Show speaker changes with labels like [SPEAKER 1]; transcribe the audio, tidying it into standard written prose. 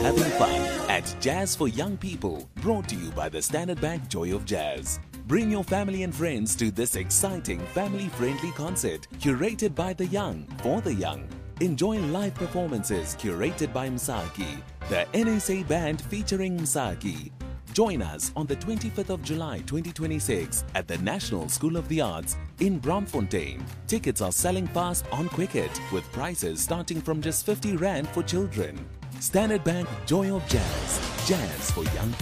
[SPEAKER 1] having fun at Jazz for Young People, brought to you by the Standard Bank Joy of Jazz. Bring your family and friends to this exciting family-friendly concert curated by the young for the young. Enjoy live performances curated by Msaki, the NSA band featuring Msaki. Join us on the 25th of July 2026 at the National School of the Arts in Braamfontein. Tickets are selling fast on Quicket with prices starting from just 50 Rand for children. Standard Bank Joy of Jazz. Jazz for young people.